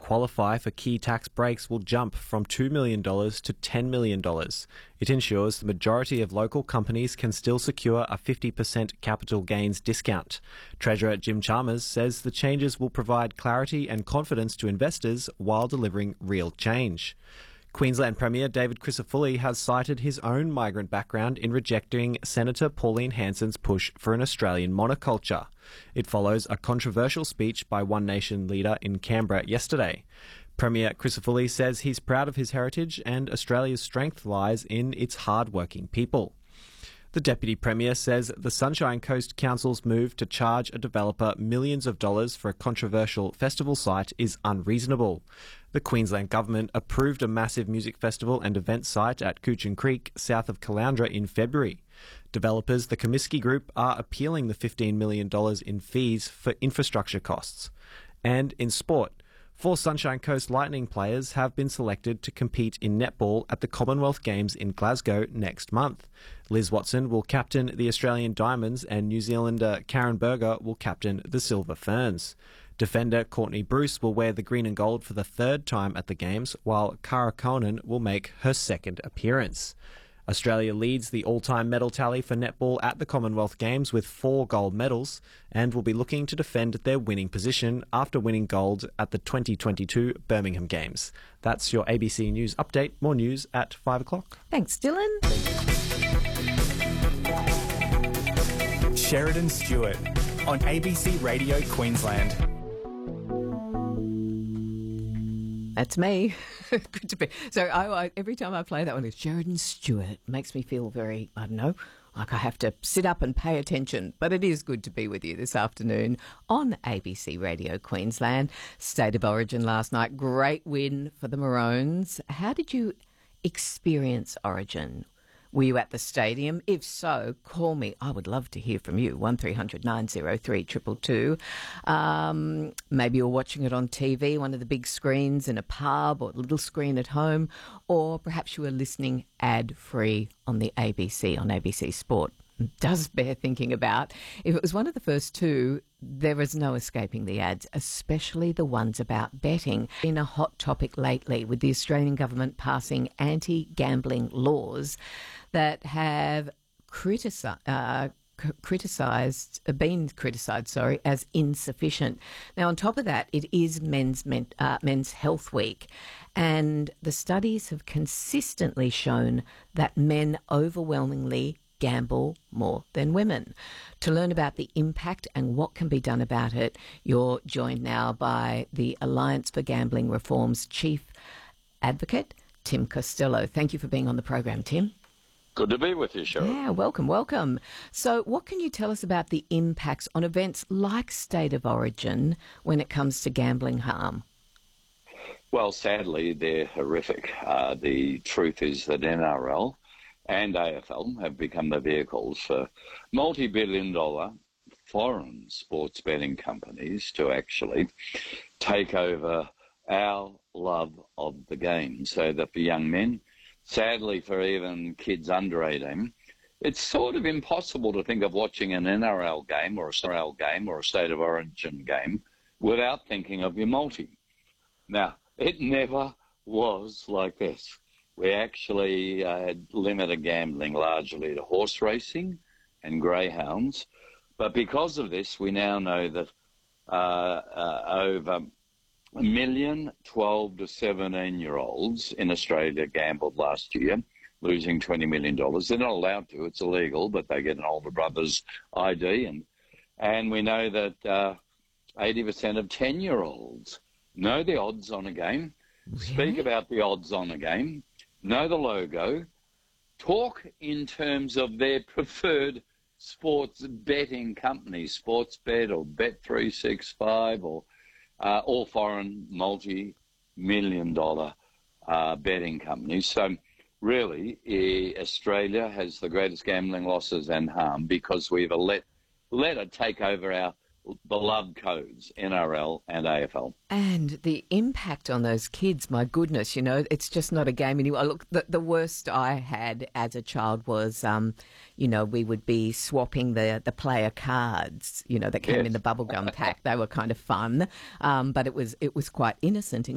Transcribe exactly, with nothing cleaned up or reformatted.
qualify for key tax breaks will jump from two million dollars to ten million dollars. It ensures the majority of local companies can still secure a fifty percent capital gains discount. Treasurer Jim Chalmers says the changes will provide clarity and confidence to investors while delivering real change. Queensland Premier David Crisafulli has cited his own migrant background in rejecting Senator Pauline Hanson's push for an Australian monoculture. It follows a controversial speech by One Nation leader in Canberra yesterday. Premier Crisafulli says he's proud of his heritage and Australia's strength lies in its hard-working people. The Deputy Premier says the Sunshine Coast Council's move to charge a developer millions of dollars for a controversial festival site is unreasonable. The Queensland Government approved a massive music festival and event site at Coochin Creek, south of Caloundra, in February. Developers, the Comiskey Group, are appealing the fifteen million dollars in fees for infrastructure costs. And in sport, four Sunshine Coast Lightning players have been selected to compete in netball at the Commonwealth Games in Glasgow next month. Liz Watson will captain the Australian Diamonds and New Zealander Karen Berger will captain the Silver Ferns. Defender Courtney Bruce will wear the green and gold for the third time at the Games, while Cara Conan will make her second appearance. Australia leads the all-time medal tally for netball at the Commonwealth Games with four gold medals and will be looking to defend their winning position after winning gold at the twenty twenty-two Birmingham Games. That's your A B C News update. More news at five o'clock. Thanks, Dylan. Sheridan Stewart on A B C Radio Queensland. That's me. Good to be. So I, I, every time I play that one, it's Sheridan Stewart. Makes me feel very, I don't know, like I have to sit up and pay attention. But it is good to be with you this afternoon on A B C Radio Queensland. State of Origin last night. Great win for the Maroons. How did you experience Origin? Were you at the stadium? If so, call me. I would love to hear from you. one three hundred nine oh three two two two. Um, maybe you're watching it on T V, one of the big screens in a pub or a little screen at home, or perhaps you were listening ad-free on the A B C, on A B C Sport. It does bear thinking about. If it was one of the first two, there is no escaping the ads, especially the ones about betting. Been a hot topic lately with the Australian government passing anti-gambling laws that have critici- uh, c- criticised, uh, been criticised, sorry, as insufficient. Now, on top of that, it is Men's men- uh, Men's Health Week, and the studies have consistently shown that men overwhelmingly gamble more than women. To learn about the impact and what can be done about it, you're joined now by the Alliance for Gambling Reform's Chief Advocate, Tim Costello. Thank you for being on the program, Tim. Good to be with you, Cheryl. Yeah, welcome, welcome. So what can you tell us about the impacts on events like State of Origin when it comes to gambling harm? Well, sadly, they're horrific. Uh, the truth is that N R L and A F L have become the vehicles for multi-billion dollar foreign sports betting companies to actually take over our love of the game, so that for young men, sadly for even kids under eighteen, it's sort of impossible to think of watching an N R L game or a S R L game or a State of Origin game without thinking of your multi. Now, it never was like this. We actually uh, had limited gambling largely to horse racing and greyhounds. But because of this, we now know that uh, uh, over a million twelve to seventeen-year-olds in Australia gambled last year, losing twenty million dollars. They're not allowed to. It's illegal, but they get an older brother's I D. And, and we know that uh, eighty percent of ten-year-olds know the odds on a game, really? Speak about the odds on a game, know the logo, talk in terms of their preferred sports betting companies, Sportsbet or Bet three sixty-five or uh, all foreign multi-million dollar uh, betting companies. So really, eh, Australia has the greatest gambling losses and harm because we've let, let it take over our beloved codes, N R L and A F L. And the impact on those kids, my goodness, you know, it's just not a game anymore. Look, the, the worst I had as a child was, um, you know, we would be swapping the, the player cards, you know, that came Yes. in the bubblegum pack. They were kind of fun, um, but it was it was quite innocent and